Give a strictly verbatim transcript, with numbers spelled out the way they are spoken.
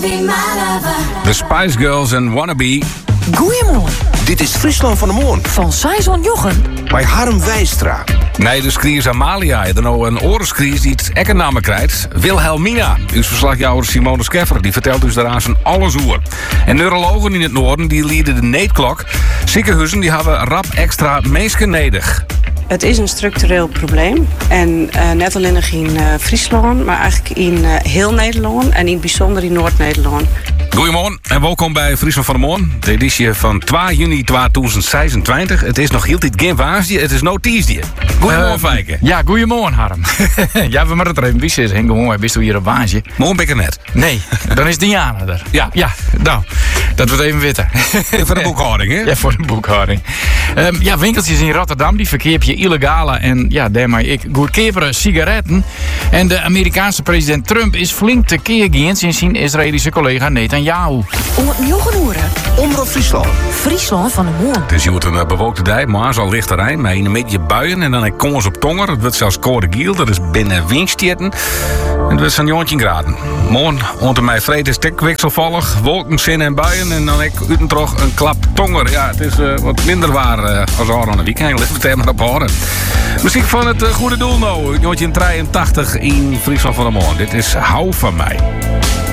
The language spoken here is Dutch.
De Spice Girls en Wannabe. Goeiemorgen. Dit is Friesland van de Moon. Van Saison Jochem. Bij Harm Wijstra. Nee, de skriers Amalia. Er nou een orenskries die het ekkennamen krijgt. Wilhelmina. Uw verslagjouwer Simone Scheffer. Die vertelt dus daaraan zijn alles oer. En neurologen in het noorden die lieden de neetklok. Ziekenhuizen die hebben rap extra meesken nedig. Het is een structureel probleem. En uh, net alleen nog in uh, Friesland, maar eigenlijk in uh, heel Nederland. En in het bijzonder in Noord-Nederland. Goedemorgen en welkom bij Friesland van de Moon. De editie van twee juni tweeduizend zesentwintig. Het is nog heel tijd geen waarsje, het is no tiesdie. Goedemorgen, uh, Fijke. Ja, goedemorgen, Harm. Ja, we moeten er even wisten. Henk, gewoon, bist u hier op waasje? Morgen ben ik er net. Nee, dan is Diana er. Ja. Ja, nou, dat wordt even witten. Voor de boekhouding, hè? Ja, voor de boekhouding. Um, ja, winkeltjes in Rotterdam, die verkeer je illegale en ja, daarmee ik goedkepere sigaretten. En de Amerikaanse president Trump is flink tekeer gegaan sinds zijn Israëlische collega Netanyahu. Om het Jochenoeren. Omroep Friesland. Friesland van de Moon. Het is hier een uh, bewolkte dij, maar zal licht terrein. Maar in een beetje buien en dan kom eens op tonger. Het wordt zelfs koude giel, dat is binnen windstierten. En het wordt zo'n jongetje graden. Morgen onder mij vrede stek wisselvallig, wolken, zin en buien. En dan heb ik uitentrog een klap tonger. Ja, het is uh, wat minder waar uh, als al aan de weekend. Laten we het maar op horen. Muziek van het uh, goede doel nou. jongetje drieëntachtig in Friesland van de Moon. Dit is Hou van mij.